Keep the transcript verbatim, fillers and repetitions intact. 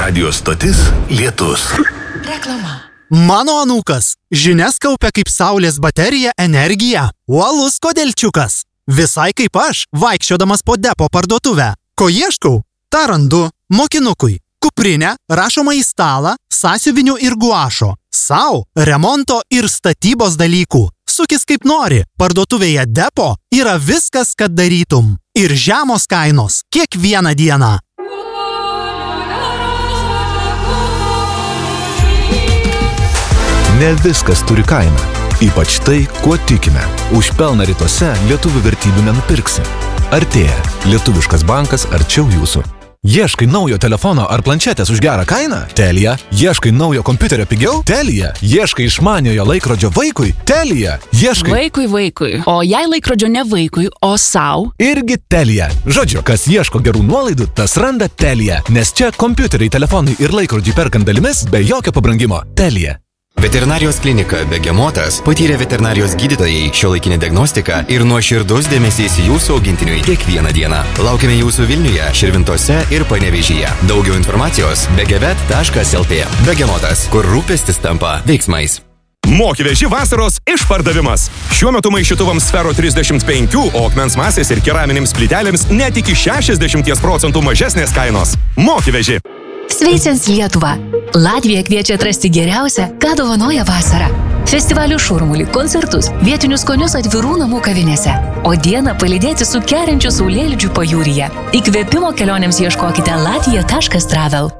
Radio stotis Lietus. Reklama. Mano anūkas žinias kaupia kaip saulės baterija energiją. Uolus kodelčiukas. Visai kaip aš, vaikščiodamas po depo parduotuvę. Ko ieškau? Ta randu. Mokinukui. Kuprinę, rašomą į stalą, sąsiuvinių ir guašo. Sau, remonto ir statybos dalykų. Sukis kaip nori. Parduotuvėje depo yra viskas, kad darytum. Ir žemos kainos. Kiekvieną dieną. Ne viskas turi kainą. Ypač tai, kuo tikime. Už pelną rytuose lietuvių vertybių nenupirksi. Artėja. Lietuviškas bankas arčiau jūsų. Ieškai naujo telefono ar planšetės už gerą kainą? Telia. Ieškai naujo kompiuterio pigiau? Telia. Ieškai išmaniojo laikrodžio vaikui? Telia. Ieškai... Vaikui vaikui. O jei laikrodžio ne vaikui, o sau? Irgi Telia. Žodžiu, kas ieško gerų nuolaidų, tas randa Telia. Nes čia kompiuteriai, telefonai ir laikrodžiai perkant dalimis be jokio pabrangimo. Telia. Veterinarijos klinika Begemotas patyrė veterinarijos gydytojai, šiuolaikinė diagnostika ir nuoširdus dėmesys jūsų augintiniui kiekvieną dieną. Laukiame jūsų Vilniuje, Širvintose ir Panevėžyje. Daugiau informacijos begevet taškas lt. Begemotas, kur rūpestis tampa veiksmais. Moki-veži vasaros išpardavimas. Šiuo metu maišytuvams Sfero trisdešimt penki, o akmens masės ir keraminėms plytelėms net iki šešiasdešimt procentų mažesnės kainos. Moki-veži. Sveicins Lietuvą! Latvija kviečia atrasti geriausią, ką dovanoja vasara. Festivalių šurmulį, koncertus, vietinius skonius atvirų namų kavinėse. O dieną palydėti su keriančiu saulėlydžiu pajūryje. Įkvėpimo kelionėms ieškokite latvija taškas travel.